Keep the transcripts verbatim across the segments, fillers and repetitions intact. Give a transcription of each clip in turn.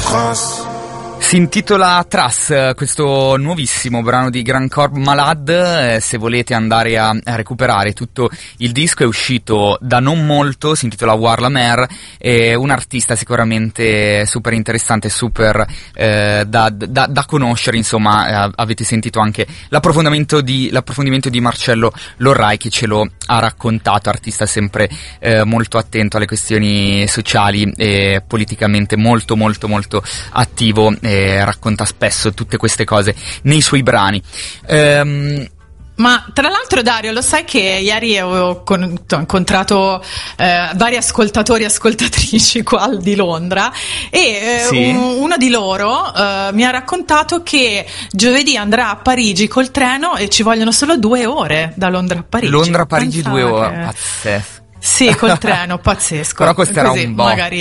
traces. Si intitola Trace, questo nuovissimo brano di Grand Corps Malade. Eh, se volete andare a, a recuperare tutto il disco, è uscito da non molto, si intitola War la Mer, è un artista sicuramente super interessante, super eh, da, da, da conoscere, insomma. Eh, avete sentito anche l'approfondimento di, l'approfondimento di Marcello Lorrai che ce lo ha raccontato, artista sempre eh, molto attento alle questioni sociali e politicamente molto molto molto attivo. Eh, racconta spesso tutte queste cose nei suoi brani. Ehm, Ma tra l'altro, Dario, lo sai che ieri ho con- ho incontrato eh, vari ascoltatori e ascoltatrici qua di Londra e eh, Sì. un- uno di loro eh, mi ha raccontato che giovedì andrà a Parigi col treno e ci vogliono solo due ore da Londra a Parigi. Londra a Parigi Pensa due ore, che- pazzesco. Sì, col treno, pazzesco. Però costerà Così, un botto. magari...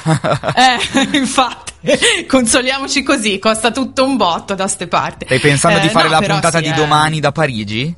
Eh, infatti, consoliamoci così, costa tutto un botto da ste parti. Stai pensando Eh, di fare no, la però puntata sì, di eh. domani da Parigi?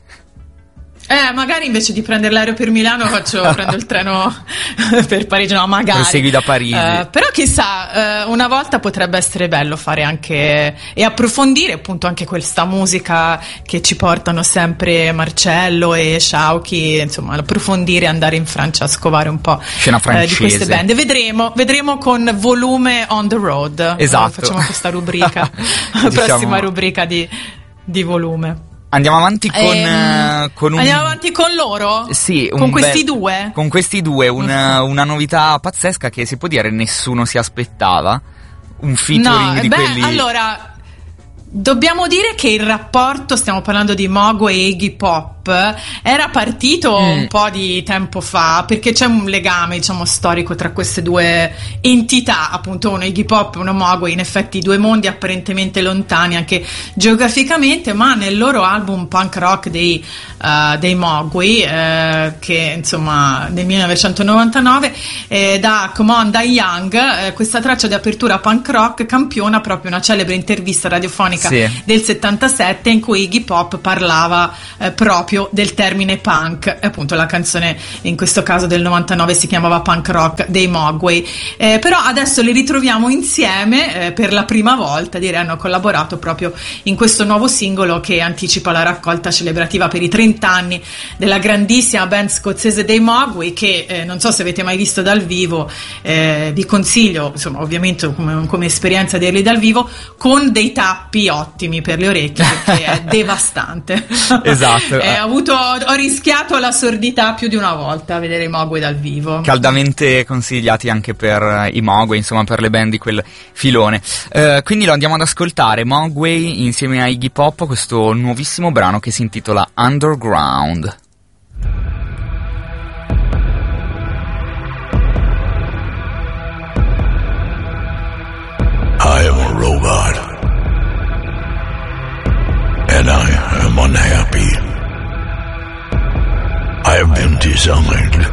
Eh, magari invece di prendere l'aereo per Milano faccio prendo il treno per Parigi, no, magari. Prosegui da Parigi. Eh, però chissà, eh, una volta potrebbe essere bello fare anche e approfondire appunto anche questa musica che ci portano sempre Marcello e Sciauchi, insomma, approfondire, andare in Francia a scovare un po' Scena eh, francese. di queste band. Vedremo, vedremo con volume on the road. Esatto. Eh, facciamo questa rubrica, la Diciamo- prossima rubrica di, di volume. Andiamo avanti con, Ehm, eh, con un... Andiamo avanti con loro? Sì, un Con questi bel- due? Con questi due, un, una novità pazzesca che si può dire nessuno si aspettava. Un featuring No, di beh, quelli... allora, dobbiamo dire che il rapporto, stiamo parlando di Mogwai e Iggy Pop, era partito Mm. un po' di tempo fa, perché c'è un legame, diciamo, storico tra queste due entità, appunto uno Iggy Pop e uno Mogwai, in effetti due mondi apparentemente lontani anche geograficamente, ma nel loro album punk rock dei, uh, dei Mogwai, eh, che insomma del millenovecentonovantanove, eh, da Come On Die Young, eh, questa traccia di apertura punk rock campiona proprio una celebre intervista radiofonica Sì. del settantasette in cui Iggy Pop parlava eh, proprio del termine punk, e appunto la canzone in questo caso del novantanove si chiamava Punk Rock dei Mogwai, eh, però adesso li ritroviamo insieme eh, per la prima volta, direi hanno collaborato proprio in questo nuovo singolo che anticipa la raccolta celebrativa per i trenta anni della grandissima band scozzese dei Mogwai, che eh, non so se avete mai visto dal vivo, eh, vi consiglio, insomma, ovviamente come, come esperienza di vederli dal vivo, con dei tappi ottimi per le orecchie, perché è devastante. Esatto. Eh, ho, avuto, ho rischiato la sordità più di una volta a vedere i Mogwai dal vivo. Caldamente consigliati anche per eh, i Mogwai, insomma per le band di quel filone. Eh, quindi lo andiamo ad ascoltare, Mogwai insieme a Iggy Pop, questo nuovissimo brano che si intitola Underground. I am a robot, and I am unhappy. I have been designed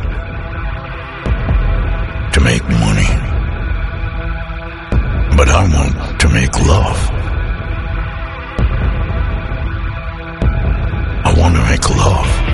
to make money, but I want to make love. I want to make love.